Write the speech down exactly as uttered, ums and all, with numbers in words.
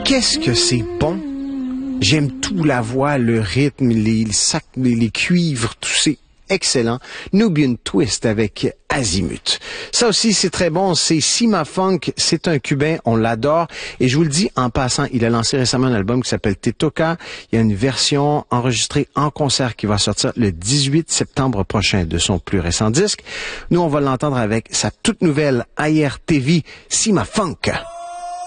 qu'est-ce que c'est bon? J'aime tout, la voix, le rythme, les, les sacs, les, les cuivres, tout c'est excellent. Nubian Twist avec Azimut. Ça aussi, c'est très bon. C'est Sima Funk. C'est un Cubain. On l'adore. Et je vous le dis en passant, il a lancé récemment un album qui s'appelle Tetoka. Il y a une version enregistrée en concert qui va sortir le dix-huit septembre prochain de son plus récent disque. Nous, on va l'entendre avec sa toute nouvelle I R T V, Sima Funk.